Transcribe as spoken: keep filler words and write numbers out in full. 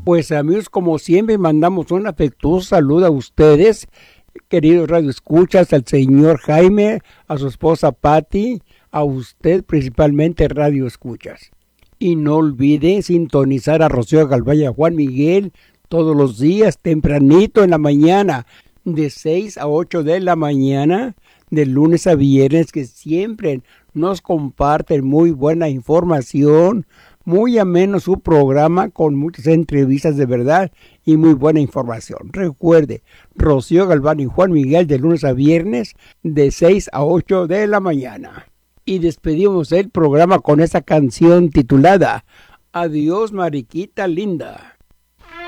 Pues amigos, como siempre, mandamos un afectuoso saludo a ustedes, queridos radioescuchas, al señor Jaime, a su esposa Patti, a usted principalmente radioescuchas. Y no olvide sintonizar a Rocío Galván y a Juan Miguel todos los días, tempranito en la mañana, de seis a ocho de la mañana, de lunes a viernes, que siempre nos comparten muy buena información, muy ameno su programa con muchas entrevistas de verdad y muy buena información. Recuerde, Rocío Galván y Juan Miguel de lunes a viernes de seis a ocho de la mañana. Y despedimos el programa con esa canción titulada Adiós Mariquita Linda.